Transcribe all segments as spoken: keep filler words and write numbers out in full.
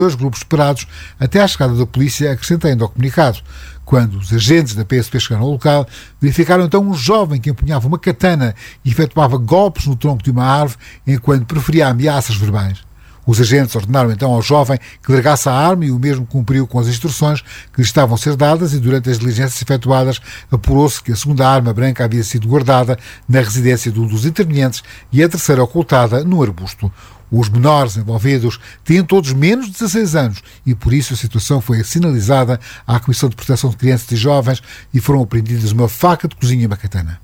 dois grupos separados até à chegada da polícia, acrescenta ainda ao comunicado. Quando os agentes da P S P chegaram ao local, verificaram então um jovem que empunhava uma katana e efetuava golpes no tronco de uma árvore enquanto proferia ameaças verbais. Os agentes ordenaram então ao jovem que largasse a arma e o mesmo cumpriu com as instruções que lhe estavam a ser dadas, e durante as diligências efetuadas apurou-se que a segunda arma branca havia sido guardada na residência de um dos intervenientes e a terceira ocultada num arbusto. Os menores envolvidos tinham todos menos de dezasseis anos e, por isso, a situação foi sinalizada à Comissão de Proteção de Crianças e Jovens e foram apreendidas uma faca de cozinha e uma katana.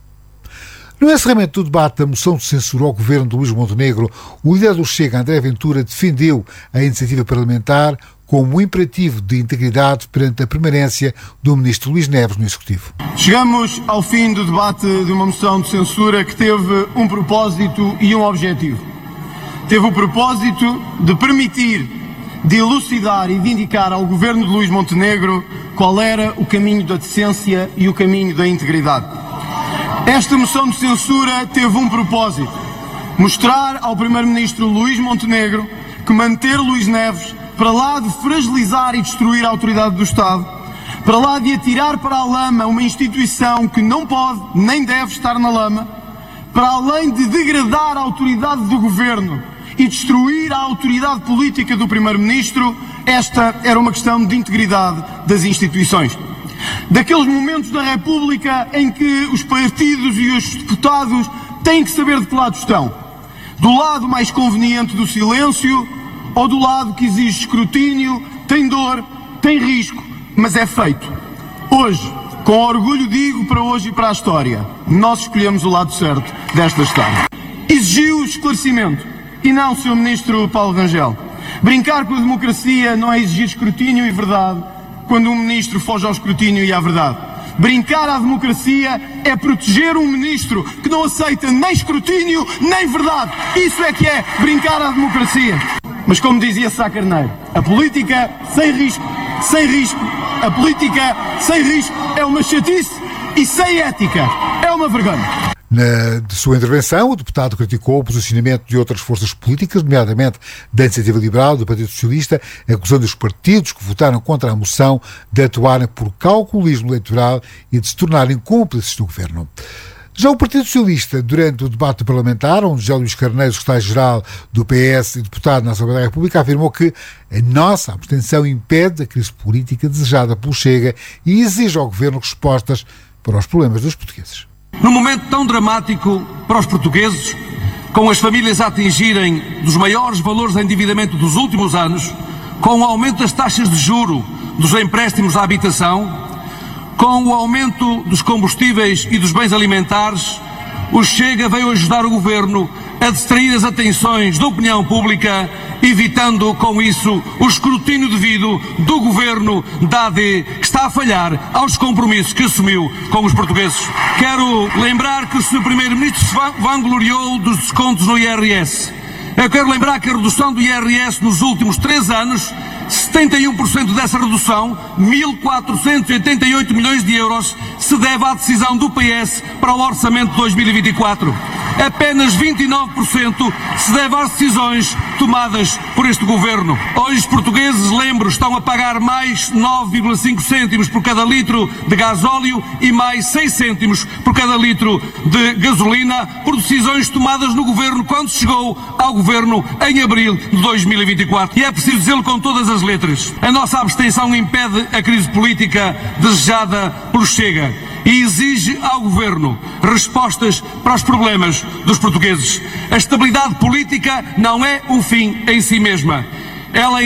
No encerramento do debate da moção de censura ao governo de Luís Montenegro, o líder do Chega, André Ventura, defendeu a iniciativa parlamentar como um imperativo de integridade perante a permanência do ministro Luís Neves no Executivo. Chegamos ao fim do debate de uma moção de censura que teve um propósito e um objetivo. Teve o propósito de permitir, de elucidar e de indicar ao governo de Luís Montenegro qual era o caminho da decência e o caminho da integridade. Esta moção de censura teve um propósito: mostrar ao primeiro-ministro Luís Montenegro que manter Luís Neves, para lá de fragilizar e destruir a autoridade do Estado, para lá de atirar para a lama uma instituição que não pode nem deve estar na lama, para além de degradar a autoridade do governo e destruir a autoridade política do primeiro-ministro, esta era uma questão de integridade das instituições. Daqueles momentos da República em que os partidos e os deputados têm que saber de que lado estão. Do lado mais conveniente do silêncio ou do lado que exige escrutínio, tem dor, tem risco, mas é feito. Hoje, com orgulho digo para hoje e para a história, nós escolhemos o lado certo desta história. Exigiu esclarecimento e não, senhor Ministro Paulo Rangel. Brincar com a democracia não é exigir escrutínio e verdade quando um ministro foge ao escrutínio e à verdade. Brincar à democracia é proteger um ministro que não aceita nem escrutínio nem verdade. Isso é que é brincar à democracia. Mas como dizia Sá Carneiro, a política sem risco, sem risco, a política sem risco é uma chatice e sem ética é uma vergonha. Na de sua intervenção, o deputado criticou o posicionamento de outras forças políticas, nomeadamente da Iniciativa Liberal e do Partido Socialista, acusando os partidos que votaram contra a moção de atuarem por calculismo eleitoral e de se tornarem cúmplices do governo. Já o Partido Socialista, durante o debate parlamentar, onde José Luís Carneiro, secretário-geral do P S e deputado na Assembleia da República, afirmou que a nossa abstenção impede a crise política desejada pelo Chega e exige ao governo respostas para os problemas dos portugueses. Num momento tão dramático para os portugueses, com as famílias a atingirem dos maiores valores de endividamento dos últimos anos, com o aumento das taxas de juro dos empréstimos à habitação, com o aumento dos combustíveis e dos bens alimentares, o Chega veio ajudar o Governo a distrair as atenções da opinião pública, evitando com isso o escrutínio devido do Governo da A D, que está a falhar aos compromissos que assumiu com os portugueses. Quero lembrar que o senhor Primeiro-Ministro se vangloriou dos descontos no I R S. Eu quero lembrar que a redução do I R S nos últimos três anos, setenta e um por cento dessa redução, mil quatrocentos e oitenta e oito milhões de euros, se deve à decisão do P S para o orçamento de dois mil e vinte e quatro. Apenas vinte e nove por cento se deve às decisões tomadas por este governo. Hoje os portugueses, lembro, estão a pagar mais nove vírgula cinco cêntimos por cada litro de gasóleo e mais seis cêntimos por cada litro de gasolina por decisões tomadas no governo quando chegou ao governo em abril de dois mil e vinte e quatro. E é preciso dizê-lo com todas as letras. A nossa abstenção impede a crise política desejada pelo Chega e exige ao governo respostas para os problemas dos portugueses. A estabilidade política não é um fim em si mesma. Ela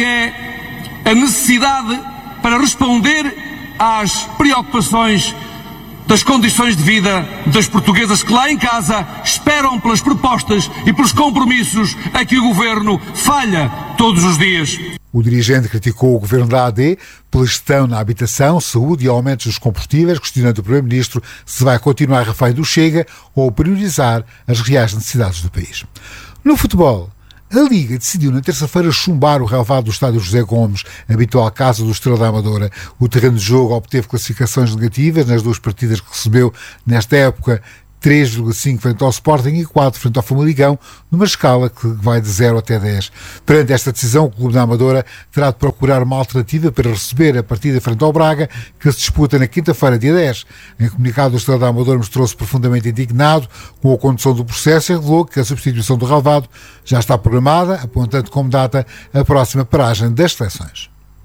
é a necessidade para responder às preocupações das condições de vida das portuguesas que lá em casa esperam pelas propostas e pelos compromissos a que o governo falha todos os dias. O dirigente criticou o governo da A D pela gestão na habitação, saúde e aumentos dos combustíveis, questionando o primeiro-ministro se vai continuar refém do Chega ou priorizar as reais necessidades do país. No futebol, a Liga decidiu na terça-feira chumbar o relvado do estádio José Gomes, habitual casa do Estrela da Amadora. O terreno de jogo obteve classificações negativas nas duas partidas que recebeu nesta época, três vírgula cinco frente ao Sporting e quatro frente ao Famalicão, numa escala que vai de zero até dez. Perante esta decisão, o Clube da Amadora terá de procurar uma alternativa para receber a partida frente ao Braga, que se disputa na quinta-feira, dia dez. Em comunicado, o Estrela da Amadora mostrou-se profundamente indignado com a condução do processo e revelou que a substituição do relvado já está programada, apontando como data a próxima paragem das seleções.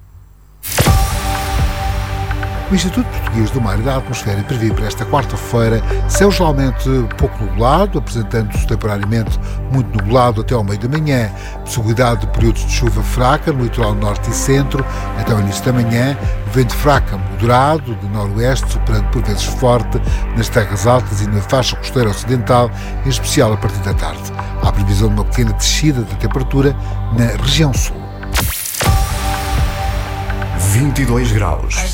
O Instituto Português do Mar e da Atmosfera prevê para esta quarta-feira céu geralmente pouco nublado, apresentando-se temporariamente muito nublado até ao meio da manhã, possibilidade de períodos de chuva fraca no litoral norte e centro até ao início da manhã, vento fraco moderado de noroeste, superando por vezes forte nas terras altas e na faixa costeira ocidental, em especial a partir da tarde. Há previsão de uma pequena descida da temperatura na região sul. vinte e dois graus.